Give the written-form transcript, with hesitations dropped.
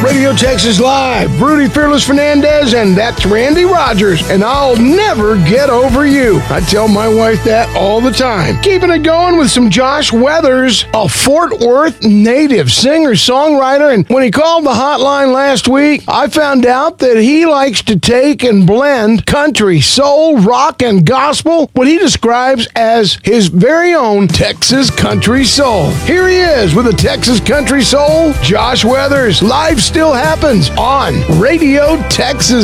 Radio Texas Live, Rudy Fearless Fernandez, and that's Randy Rogers, and I'll never get over you. I tell my wife that all the time. Keeping it going with some Josh Weathers, a Fort Worth native singer-songwriter, and when he called the hotline last week, I found out that he likes to take and blend country, soul, rock, and gospel, what he describes as his very own Texas country soul. Here he is with a Texas country soul, Josh Weathers. Life still happens on Radio Texas